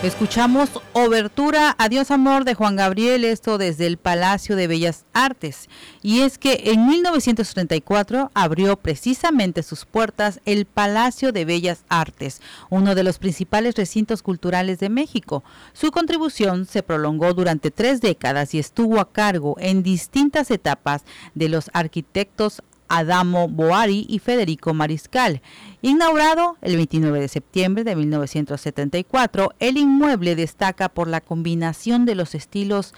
Escuchamos Obertura Adiós Amor de Juan Gabriel, esto desde el Palacio de Bellas Artes. Y es que en 1934 abrió precisamente sus puertas el Palacio de Bellas Artes, uno de los principales recintos culturales de México. Su contribución se prolongó durante 3 décadas y estuvo a cargo en distintas etapas de los arquitectos Adamo Boari y Federico Mariscal. Inaugurado el 29 de septiembre de 1974, el inmueble destaca por la combinación de los estilos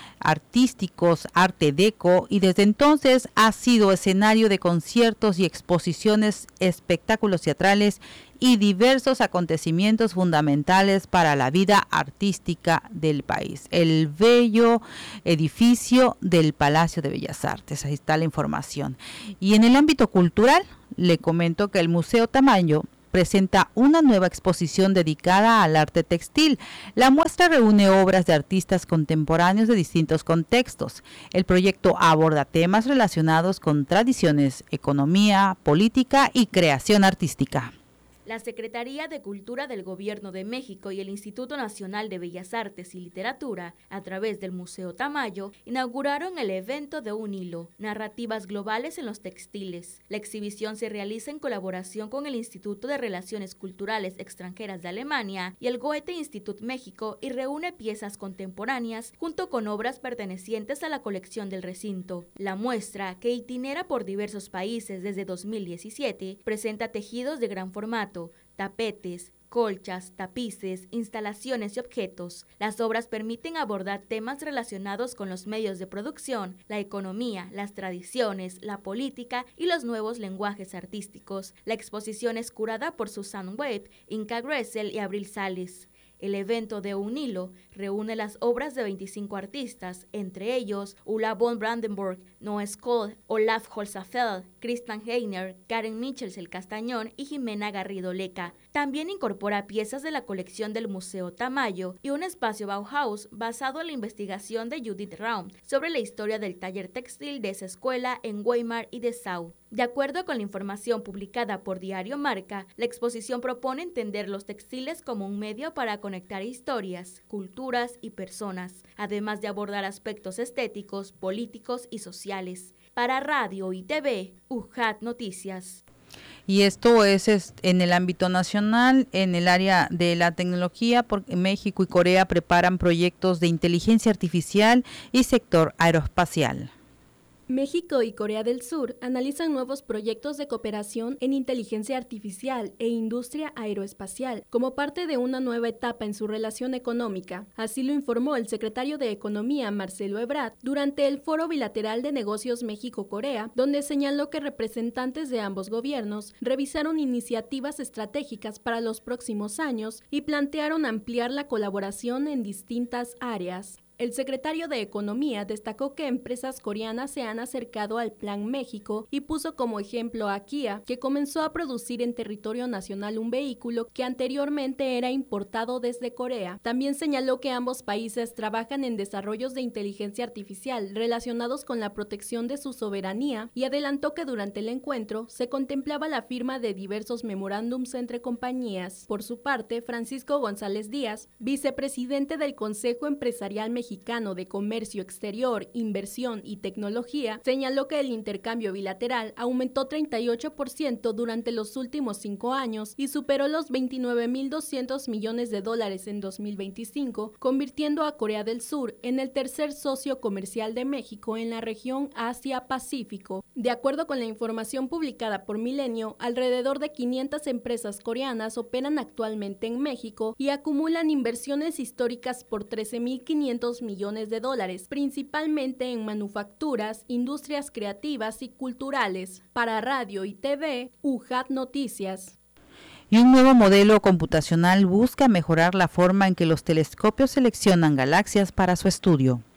artísticos, arte deco, y desde entonces ha sido escenario de conciertos y exposiciones, espectáculos teatrales y diversos acontecimientos fundamentales para la vida artística del país. El bello edificio del Palacio de Bellas Artes, ahí está la información. Y en el ámbito cultural, le comento que el Museo Tamayo presenta una nueva exposición dedicada al arte textil. La muestra reúne obras de artistas contemporáneos de distintos contextos. El proyecto aborda temas relacionados con tradiciones, economía, política y creación artística. La Secretaría de Cultura del Gobierno de México y el Instituto Nacional de Bellas Artes y Literatura, a través del Museo Tamayo, inauguraron el evento de Un Hilo, Narrativas Globales en los Textiles. La exhibición se realiza en colaboración con el Instituto de Relaciones Culturales Extranjeras de Alemania y el Goethe-Institut México y reúne piezas contemporáneas junto con obras pertenecientes a la colección del recinto. La muestra, que itinera por diversos países desde 2017, presenta tejidos de gran formato, tapetes, colchas, tapices, instalaciones y objetos. Las obras permiten abordar temas relacionados con los medios de producción, la economía, las tradiciones, la política y los nuevos lenguajes artísticos. La exposición es curada por Susan Webb, Inka Gressel y Abril Sales. El evento de Un Hilo reúne las obras de 25 artistas, entre ellos Ulla von Brandenburg, Noah Skoll, Olaf Holzapfel, Christian Heiner, Karen Michels el Castañón y Jimena Garrido Leca. También incorpora piezas de la colección del Museo Tamayo y un espacio Bauhaus basado en la investigación de Judith Raum sobre la historia del taller textil de esa escuela en Weimar y Dessau. De acuerdo con la información publicada por Diario Marca, la exposición propone entender los textiles como un medio para conectar historias, culturas y personas, además de abordar aspectos estéticos, políticos y sociales. Para Radio y TV, UJAT Noticias. Y esto es en el ámbito nacional, en el área de la tecnología, porque México y Corea preparan proyectos de inteligencia artificial y sector aeroespacial. México y Corea del Sur analizan nuevos proyectos de cooperación en inteligencia artificial e industria aeroespacial como parte de una nueva etapa en su relación económica. Así lo informó el secretario de Economía, Marcelo Ebrard, durante el Foro Bilateral de Negocios México-Corea, donde señaló que representantes de ambos gobiernos revisaron iniciativas estratégicas para los próximos años y plantearon ampliar la colaboración en distintas áreas. El secretario de Economía destacó que empresas coreanas se han acercado al Plan México y puso como ejemplo a Kia, que comenzó a producir en territorio nacional un vehículo que anteriormente era importado desde Corea. También señaló que ambos países trabajan en desarrollos de inteligencia artificial relacionados con la protección de su soberanía y adelantó que durante el encuentro se contemplaba la firma de diversos memorándums entre compañías. Por su parte, Francisco González Díaz, vicepresidente del Consejo Empresarial Mexicano de Comercio Exterior, Inversión y Tecnología, señaló que el intercambio bilateral aumentó 38% durante los últimos 5 años y superó los 29.200 millones de dólares en 2025, convirtiendo a Corea del Sur en el tercer socio comercial de México en la región Asia-Pacífico. De acuerdo con la información publicada por Milenio, alrededor de 500 empresas coreanas operan actualmente en México y acumulan inversiones históricas por 13.500 millones de dólares, principalmente en manufacturas, industrias creativas y culturales. Para Radio y TV, UJAT Noticias. Y un nuevo modelo computacional busca mejorar la forma en que los telescopios seleccionan galaxias para su estudio.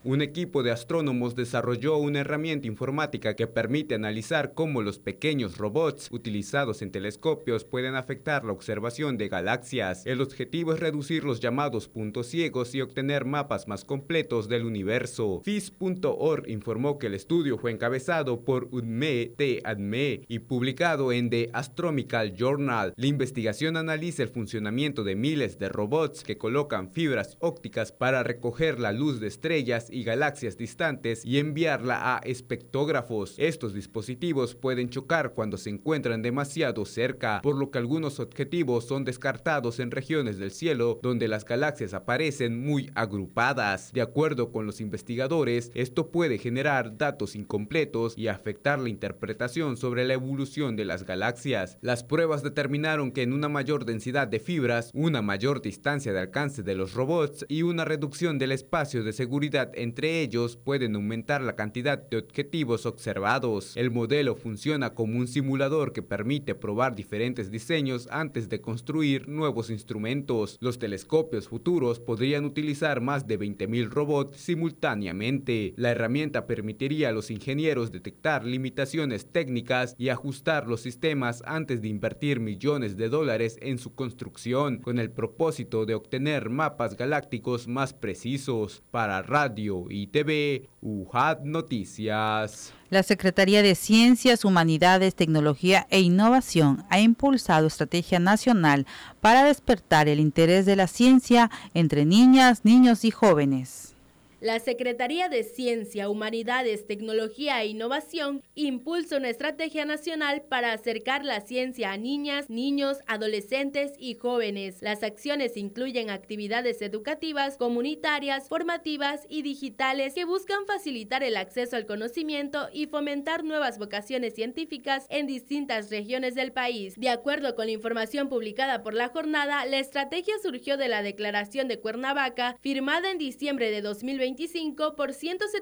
Un equipo de astrónomos desarrolló una herramienta informática que permite analizar cómo los pequeños robots utilizados en telescopios pueden afectar la observación de galaxias. El objetivo es reducir los llamados puntos ciegos y obtener mapas más completos del universo. Phys.org informó que el estudio fue encabezado por Udme T. Adme y publicado en The Astronomical Journal. La investigación analiza el funcionamiento de miles de robots que colocan fibras ópticas para recoger la luz de estrellas y galaxias distantes y enviarla a espectrógrafos. Estos dispositivos pueden chocar cuando se encuentran demasiado cerca, por lo que algunos objetivos son descartados en regiones del cielo donde las galaxias aparecen muy agrupadas. De acuerdo con los investigadores, esto puede generar datos incompletos y afectar la interpretación sobre la evolución de las galaxias. Las pruebas determinaron que en una mayor densidad de fibras, una mayor distancia de alcance de los robots y una reducción del espacio de seguridad entre ellos pueden aumentar la cantidad de objetivos observados. El modelo funciona como un simulador que permite probar diferentes diseños antes de construir nuevos instrumentos. Los telescopios futuros podrían utilizar más de 20.000 robots simultáneamente. La herramienta permitiría a los ingenieros detectar limitaciones técnicas y ajustar los sistemas antes de invertir millones de dólares en su construcción, con el propósito de obtener mapas galácticos más precisos. Para Radio y TV, UJAT Noticias. La Secretaría de Ciencias, Humanidades, Tecnología e Innovación ha impulsado estrategia nacional para despertar el interés de la ciencia entre niñas, niños y jóvenes. La Secretaría de Ciencia, Humanidades, Tecnología e Innovación impulsa una estrategia nacional para acercar la ciencia a niñas, niños, adolescentes y jóvenes. Las acciones incluyen actividades educativas, comunitarias, formativas y digitales que buscan facilitar el acceso al conocimiento y fomentar nuevas vocaciones científicas en distintas regiones del país. De acuerdo con la información publicada por la jornada, la estrategia surgió de la Declaración de Cuernavaca, firmada en diciembre de 2020 por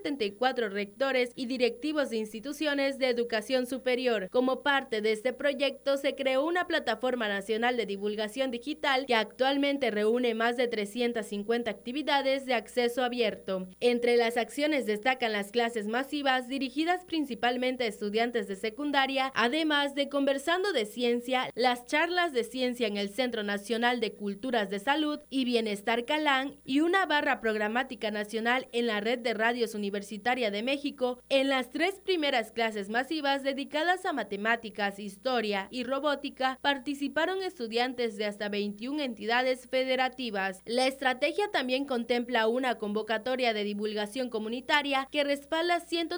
174 rectores y directivos de instituciones de educación superior. Como parte de este proyecto se creó una plataforma nacional de divulgación digital que actualmente reúne más de 350 actividades de acceso abierto. Entre las acciones destacan las clases masivas dirigidas principalmente a estudiantes de secundaria, además de Conversando de Ciencia, las charlas de ciencia en el Centro Nacional de Culturas de Salud y Bienestar Calán y una barra programática nacional en la Red de Radios Universitaria de México. En las 3 primeras clases masivas dedicadas a matemáticas, historia y robótica participaron estudiantes de hasta 21 entidades federativas. La estrategia también contempla una convocatoria de divulgación comunitaria que respalda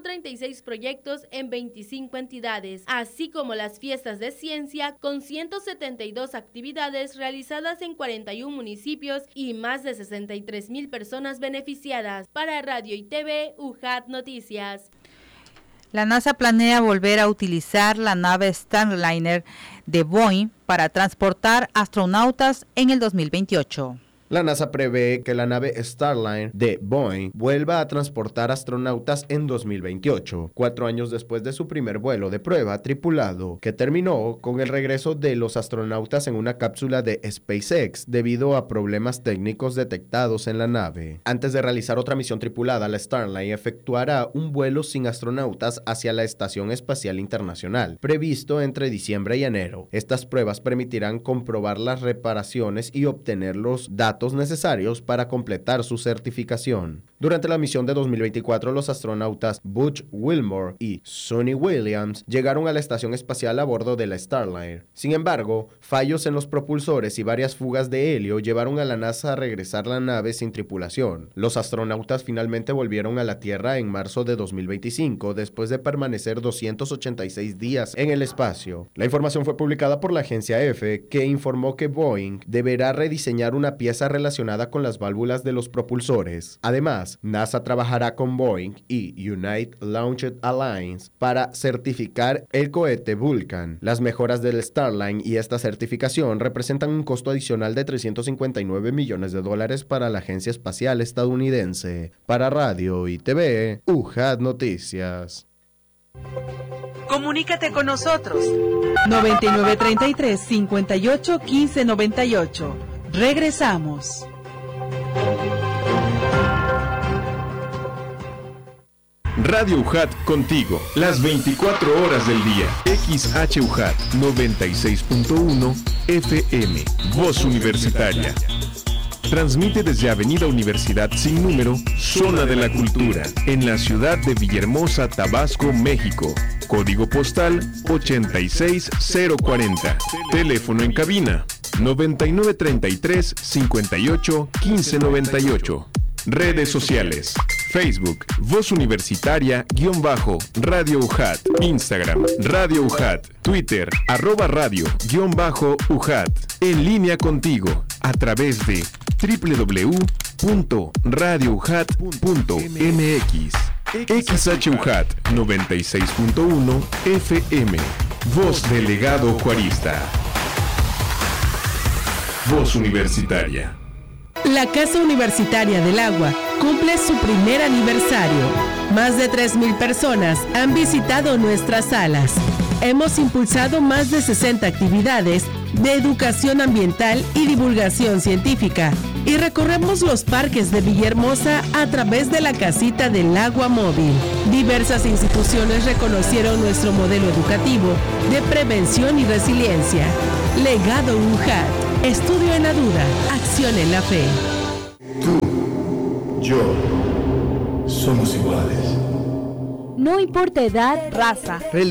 136 proyectos en 25 entidades, así como las fiestas de ciencia con 172 actividades realizadas en 41 municipios y más de 63,000 personas beneficiadas. Para Radio y TV, UJAT Noticias. La NASA planea volver a utilizar la nave Starliner de Boeing para transportar astronautas en el 2028. La NASA prevé que la nave Starliner de Boeing vuelva a transportar astronautas en 2028, 4 años después de su primer vuelo de prueba tripulado, que terminó con el regreso de los astronautas en una cápsula de SpaceX debido a problemas técnicos detectados en la nave. Antes de realizar otra misión tripulada, la Starliner efectuará un vuelo sin astronautas hacia la Estación Espacial Internacional, previsto entre diciembre y enero. Estas pruebas permitirán comprobar las reparaciones y obtener los datos necesarios para completar su certificación. Durante la misión de 2024, los astronautas Butch Wilmore y Suni Williams llegaron a la estación espacial a bordo de la Starliner. Sin embargo, fallos en los propulsores y varias fugas de helio llevaron a la NASA a regresar la nave sin tripulación. Los astronautas finalmente volvieron a la Tierra en marzo de 2025, después de permanecer 286 días en el espacio. La información fue publicada por la agencia EFE, que informó que Boeing deberá rediseñar una pieza relacionada con las válvulas de los propulsores. Además, NASA trabajará con Boeing y United Launch Alliance para certificar el cohete Vulcan. Las mejoras del Starliner y esta certificación representan un costo adicional de $359 millones para la Agencia Espacial Estadounidense. Para Radio y TV, UJAT Noticias. Comunícate con nosotros. 9933-581598. Regresamos. Radio UJAT contigo, las 24 horas del día. XHUJAT 96.1 FM, Voz Universitaria. Transmite desde Avenida Universidad sin número, Zona de la Cultura, en la ciudad de Villahermosa, Tabasco, México. Código postal 86040. Teléfono en cabina 9933 58 1598. Redes sociales: Facebook, Voz Universitaria _Radio UJAT, Instagram, Radio UJAT, Twitter, @radio_UJAT. En línea contigo, a través de www.radioujat.mx. XHUJAT 96.1 FM, Voz Delegado Juarista. Voz Universitaria. La Casa Universitaria del Agua cumple su primer aniversario. Más de 3,000 personas han visitado nuestras salas. Hemos impulsado más de 60 actividades de educación ambiental y divulgación científica, y recorremos los parques de Villahermosa a través de la Casita del Agua Móvil. Diversas instituciones reconocieron nuestro modelo educativo de prevención y resiliencia. Legado UJAT. Estudio en la duda, acción en la fe. Tú, yo, somos iguales. No importa edad, raza, religión,